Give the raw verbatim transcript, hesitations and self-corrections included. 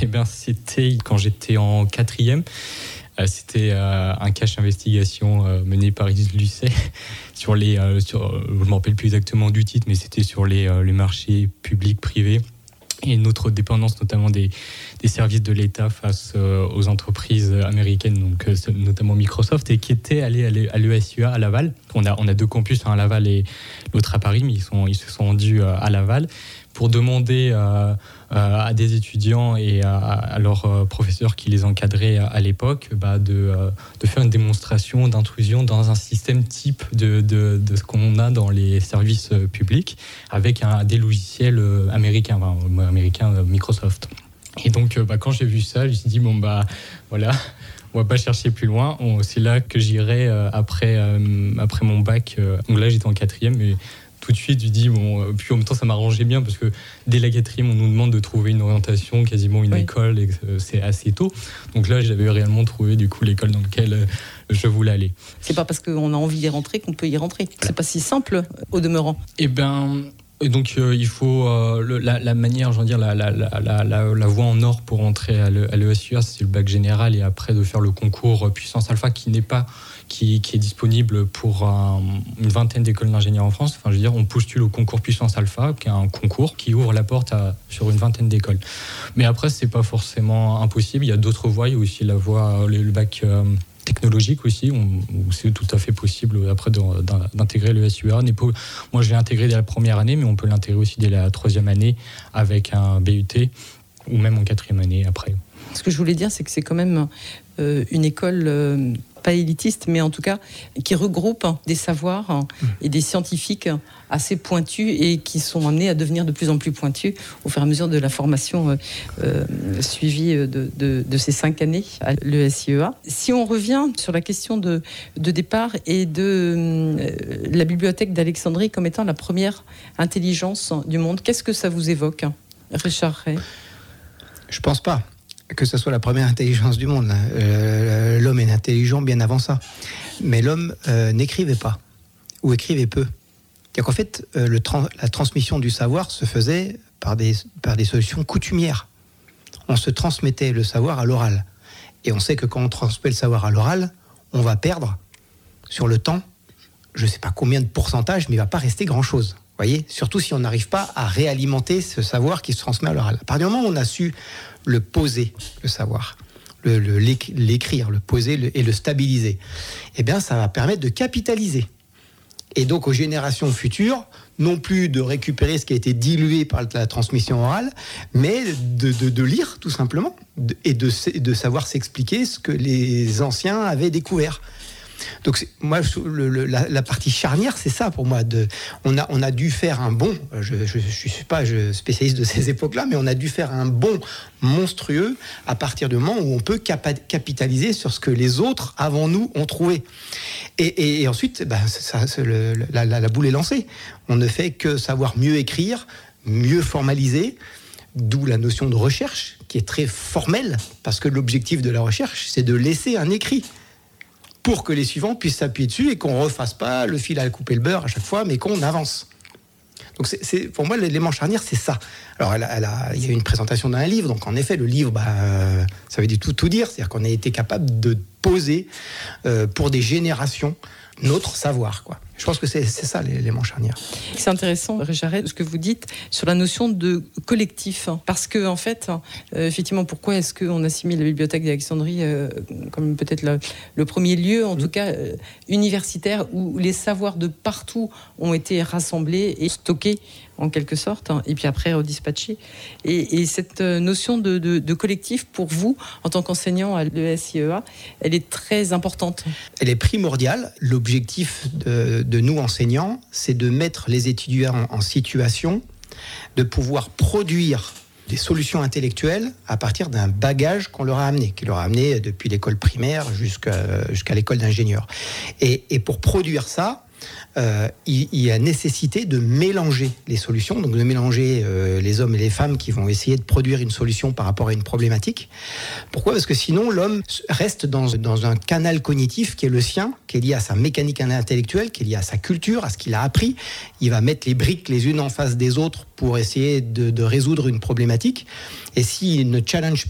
bien, c'était quand j'étais en quatrième. Euh, c'était euh, un cache investigation euh, mené par Iris Lucet sur les, euh, sur, euh, je ne me rappelle plus exactement du titre, mais c'était sur les, euh, les marchés publics, privés et notre dépendance notamment des, des services de l'État face euh, aux entreprises américaines, donc euh, notamment Microsoft, et qui étaient allés à l'E S U A à Laval. On a, on a deux campus, un à Laval et l'autre à Paris, mais ils, sont, ils se sont rendus euh, à Laval pour demander euh, euh, à des étudiants et à, à leurs euh, professeurs qui les encadraient à, à l'époque bah, de, euh, de faire une démonstration d'intrusion dans un système type de, de, de ce qu'on a dans les services euh, publics avec un, des logiciels euh, américains, enfin, américains euh, Microsoft. Et donc euh, bah, quand j'ai vu ça, je me suis dit bon bah voilà, on va pas chercher plus loin. On, c'est là que j'irai euh, après, euh, après mon bac. Euh, donc là j'étais en quatrième, mais tout de suite, je dis, bon, puis en même temps, ça m'arrangeait bien parce que dès la quatrième, on nous demande de trouver une orientation, quasiment une oui. école, et c'est assez tôt. Donc là, j'avais réellement trouvé du coup l'école dans laquelle je voulais aller. C'est pas parce qu'on a envie d'y rentrer qu'on peut y rentrer. C'est pas si simple au demeurant. Eh ben. Et donc euh, il faut euh, le, la, la manière, je veux dire la, la, la, la, la voie en or pour entrer à l'E S U A, c'est le bac général et après de faire le concours puissance alpha qui n'est pas qui, qui est disponible pour un, une vingtaine d'écoles d'ingénieurs en France. Enfin je veux dire on postule au concours puissance alpha qui est un concours qui ouvre la porte à, sur une vingtaine d'écoles. Mais après c'est pas forcément impossible. Il y a d'autres voies. Il y a aussi la voie le, le bac euh, technologique aussi, où c'est tout à fait possible après d'intégrer le S U A. Moi, je l'ai intégré dès la première année, mais on peut l'intégrer aussi dès la troisième année avec un B U T ou même en quatrième année après. Ce que je voulais dire, c'est que c'est quand même euh, une école euh, pas élitiste, mais en tout cas qui regroupe des savoirs hein, mmh. et des scientifiques assez pointus et qui sont amenés à devenir de plus en plus pointus au fur et à mesure de la formation euh, euh, suivie de, de, de ces cinq années à l'E S I E A. Si on revient sur la question de, de départ et de euh, la bibliothèque d'Alexandrie comme étant la première intelligence du monde, qu'est-ce que ça vous évoque, Richard Rey ? Je pense pas que ce soit la première intelligence du monde. Euh, l'homme est intelligent bien avant ça. Mais l'homme euh, n'écrivait pas, ou écrivait peu. C'est-à-dire qu'en fait, euh, le tra- la transmission du savoir se faisait par des, par des solutions coutumières. On se transmettait le savoir à l'oral. Et on sait que quand on transmet le savoir à l'oral, on va perdre sur le temps, je ne sais pas combien de pourcentage, mais il ne va pas rester grand-chose. Vous voyez ? Surtout si on n'arrive pas à réalimenter ce savoir qui se transmet à l'oral. À partir du moment où on a su le poser, le savoir, le, le, l'écrire, le poser le, et le stabiliser, eh bien, ça va permettre de capitaliser. Et donc, aux générations futures, non plus de récupérer ce qui a été dilué par la transmission orale, mais de, de, de lire, tout simplement, de, et de, de savoir s'expliquer ce que les anciens avaient découvert. Donc c'est, moi le, le, la, la partie charnière c'est ça pour moi de, on, a, on a dû faire un bond, je ne suis pas je, spécialiste de ces époques-là, mais on a dû faire un bond monstrueux à partir du moment où on peut capa- capitaliser sur ce que les autres avant nous ont trouvé et, et, et ensuite ben, ça, c'est le, la, la, la boule est lancée, on ne fait que savoir mieux écrire, mieux formaliser, d'où la notion de recherche qui est très formelle parce que l'objectif de la recherche c'est de laisser un écrit pour que les suivants puissent s'appuyer dessus et qu'on ne refasse pas le fil à couper le beurre à chaque fois, mais qu'on avance. Donc c'est, c'est, pour moi, l'élément charnière, c'est ça. Alors, elle a, elle a, il y a une présentation d'un livre, donc en effet, le livre, bah, euh, ça veut dire tout, tout dire, c'est-à-dire qu'on a été capable de poser euh, pour des générations notre savoir, quoi. Je pense que c'est, c'est ça l'élément charnière. C'est intéressant, Richard, ce que vous dites sur la notion de collectif. Parce que, en fait, euh, effectivement, pourquoi est-ce qu'on assimile la bibliothèque d'Alexandrie euh, comme peut-être le, le premier lieu, en mmh. tout cas euh, universitaire, où les savoirs de partout ont été rassemblés et stockés en quelque sorte, hein, et puis après redispatchés. Et, et cette notion de, de, de collectif, pour vous, en tant qu'enseignant à l'E S I E A, elle est très importante. Elle est primordiale. L'objectif de, de nous, enseignants, c'est de mettre les étudiants en, en situation de pouvoir produire des solutions intellectuelles à partir d'un bagage qu'on leur a amené, qui leur a amené depuis l'école primaire jusqu'à, jusqu'à l'école d'ingénieur. Et, et pour produire ça, Euh, il, il y a nécessité de mélanger les solutions, donc de mélanger euh, les hommes et les femmes qui vont essayer de produire une solution par rapport à une problématique. Pourquoi ? Parce que sinon, l'homme reste dans, dans un canal cognitif qui est le sien, qui est lié à sa mécanique intellectuelle, qui est lié à sa culture, à ce qu'il a appris. Il va mettre les briques les unes en face des autres pour essayer de, de résoudre une problématique. Et s'il ne challenge